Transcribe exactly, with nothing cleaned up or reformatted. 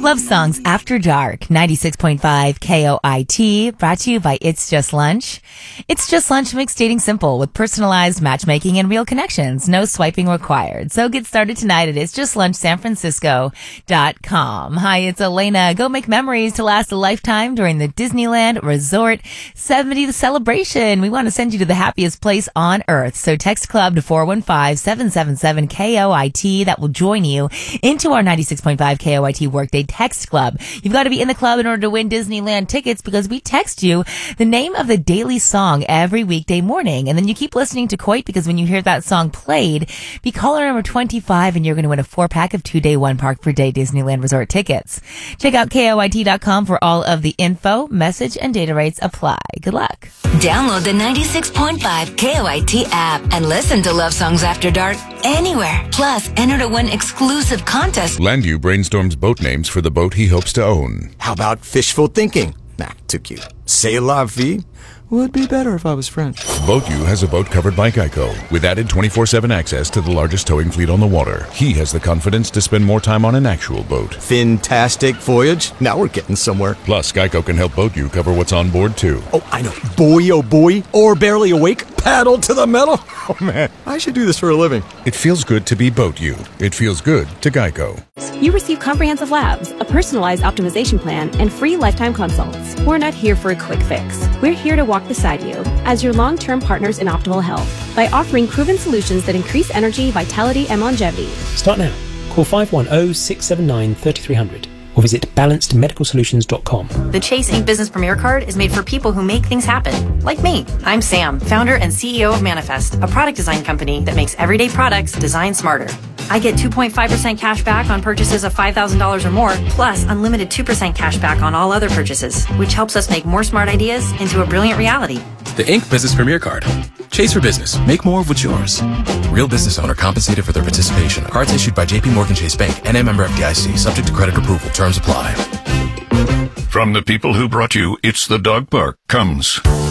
Love Songs After Dark, ninety-six point five K O I T, brought to you by It's Just Lunch. It's Just Lunch makes dating simple with personalized matchmaking and real connections. No swiping required. So get started tonight at its just lunch san francisco dot com. Hi, it's Elena. Go make memories to last a lifetime during the Disneyland Resort seventieth celebration. We want to send you to the happiest place on earth. So text club to four one five, seven seven seven, K O I T. That will join you into our ninety-six point five K O I T Workday Text Club. You've got to be in the club in order to win Disneyland tickets because we text you the name of the daily song every weekday morning. And then you keep listening to Coit because when you hear that song played, be caller number twenty-five and you're going to win a four pack of two day, one park per day Disneyland Resort tickets. Check out K O I T dot com for all of the info, message, and data rates apply. Good luck. Download the ninety-six point five K O I T app and listen to Love Songs After Dark anywhere. Plus, enter to win exclusive contests. Landu brainstorms boat names for the boat he hopes to own. How about fishful thinking? Nah, too cute. C'est la vie? Would be better if I was French. BoatU has a boat covered by Geico with added twenty-four seven access to the largest towing fleet on the water. He has the confidence to spend more time on an actual boat. Fantastic voyage. Now we're getting somewhere. Plus, Geico can help BoatU cover what's on board, too. Oh, I know. Boy, oh boy. Or barely awake. Paddle to the metal. Oh, man. I should do this for a living. It feels good to be BoatU. It feels good to Geico. You receive comprehensive labs, a personalized optimization plan, and free lifetime consults. We're not here for a quick fix. We're here to walk beside you as your long-term partners in optimal health by offering proven solutions that increase energy, vitality, and longevity. Start now. Call five one zero, six seven nine, three three zero zero or visit balanced medical solutions dot com. The Chase Incorporated. Business Premier Card is made for people who make things happen, like me. I'm Sam, founder and C E O of Manifest, a product design company that makes everyday products designed smarter. I get two point five percent cash back on purchases of five thousand dollars or more, plus unlimited two percent cash back on all other purchases, which helps us make more smart ideas into a brilliant reality. The Incorporated. Business Premier Card. Chase for business. Make more of what's yours. Real business owner compensated for their participation. Cards issued by J P Morgan Chase Bank, N A member F D I C, subject to credit approval. Terms apply. From the people who brought you It's the Dog Park comes